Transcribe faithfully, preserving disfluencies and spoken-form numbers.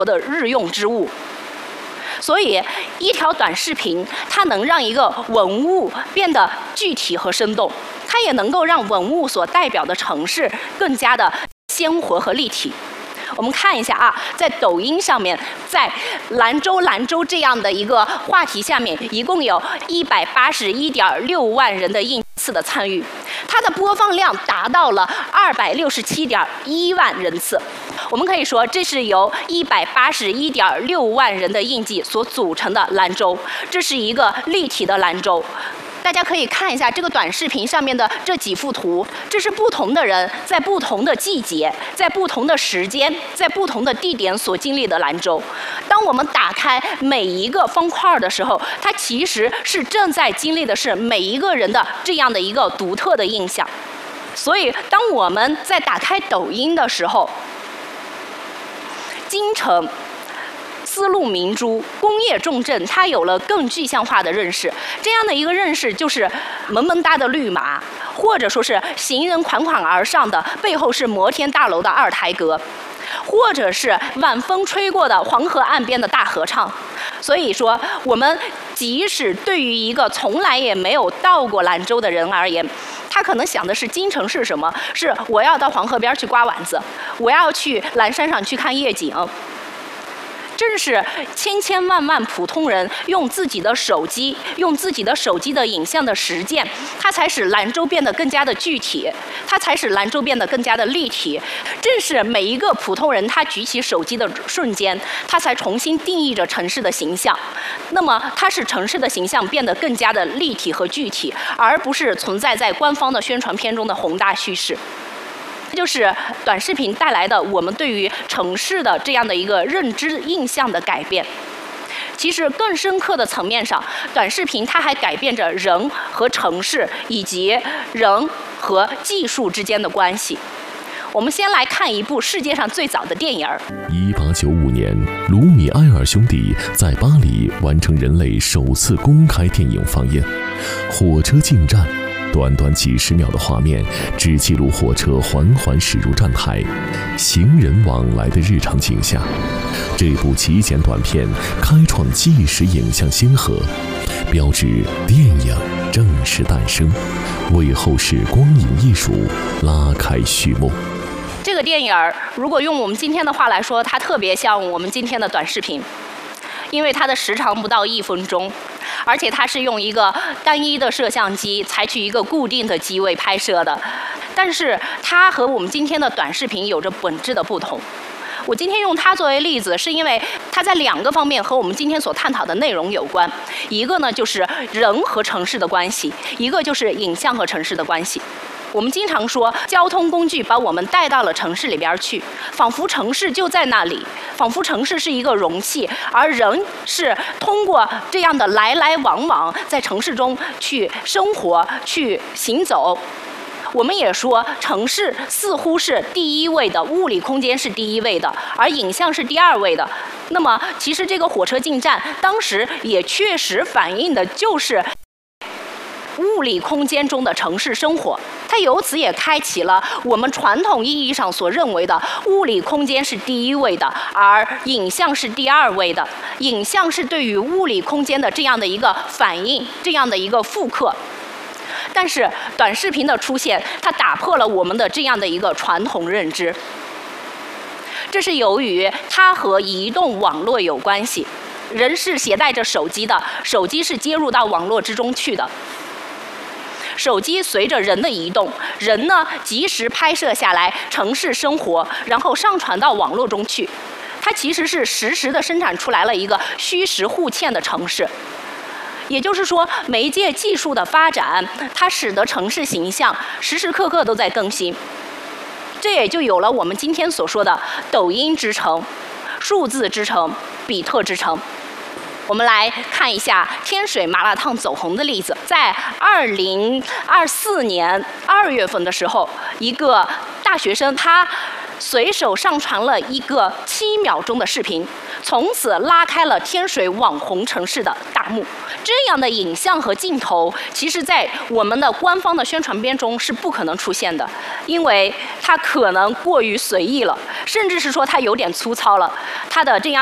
的日用之物。所以，一条短视频，它能让一个文物变得具体和生动，它也能够让文物所代表的城市更加的鲜活和立体。我们看一下啊，在抖音上面，在兰州兰州这样的一个话题下面，一共有一百八十一点六万人的应次的参与，它的播放量达到了二百六十七点一万人次。我们可以说，这是由一百八十一点六万人的印记所组成的兰州，这是一个立体的兰州。大家可以看一下这个短视频上面的这几幅图，这是不同的人在不同的季节、在不同的时间、在不同的地点所经历的兰州。当我们打开每一个方块的时候，它其实是正在经历的是每一个人的这样的一个独特的印象。所以，当我们在打开抖音的时候，京城、丝路明珠、工业重镇，它有了更具象化的认识。这样的一个认识，就是萌萌哒的绿马，或者说是行人款款而上的背后是摩天大楼的二台阁，或者是晚风吹过的黄河岸边的大合唱。所以说，我们即使对于一个从来也没有到过兰州的人而言，他可能想的是京城是什么？是我要到黄河边去刮碗子，我要去蓝山上去看夜景。正是千千万万普通人用自己的手机，用自己的手机的影像的实践，它才使兰州变得更加的具体，它才使兰州变得更加的立体。正是每一个普通人他举起手机的瞬间，他才重新定义着城市的形象。那么，它使城市的形象变得更加的立体和具体，而不是存在在官方的宣传片中的宏大叙事。这就是短视频带来的我们对于城市的这样的一个认知印象的改变。其实更深刻的层面上，短视频它还改变着人和城市以及人和技术之间的关系。我们先来看一部世界上最早的电影。 一八九五年，卢米埃尔兄弟在巴黎完成人类首次公开电影放映，火车进站。短短几十秒的画面，只记录火车缓缓驶入站台，行人往来的日常景象。这部极简短片开创纪实影像先河，标志电影正式诞生，为后世光影艺术拉开序幕。 这个电影如果用我们今天的话来说，它特别像我们今天的短视频，因为它的时长不到一分钟。而且它是用一个单一的摄像机，采取一个固定的机位拍摄的，但是它和我们今天的短视频有着本质的不同。我今天用它作为例子，是因为它在两个方面和我们今天所探讨的内容有关。一个呢就是人和城市的关系，一个就是影像和城市的关系。我们经常说，交通工具把我们带到了城市里边去，仿佛城市就在那里，仿佛城市是一个容器，而人是通过这样的来来往往，在城市中去生活、去行走。我们也说，城市似乎是第一位的，物理空间是第一位的，而影像是第二位的。那么，其实这个火车进站，当时也确实反映的就是物理空间中的城市生活，它由此也开启了我们传统意义上所认为的物理空间是第一位的，而影像是第二位的。影像是对于物理空间的这样的一个反应，这样的一个复刻。但是短视频的出现，它打破了我们的这样的一个传统认知。这是由于它和移动网络有关系，人是携带着手机的，手机是接入到网络之中去的。手机随着人的移动，人呢及时拍摄下来城市生活，然后上传到网络中去。它其实是实时的生产出来了一个虚实互嵌的城市。也就是说，媒介技术的发展，它使得城市形象时时刻刻都在更新。这也就有了我们今天所说的抖音之城、数字之城、比特之城。我们来看一下天水麻辣烫走红的例子。在二零二四年二月份的时候，一个大学生他随手上传了一个七秒钟的视频，从此拉开了天水网红城市的大幕。这样的影像和镜头，其实在我们的官方的宣传片中是不可能出现的，因为它可能过于随意了，甚至是说它有点粗糙了。它的这样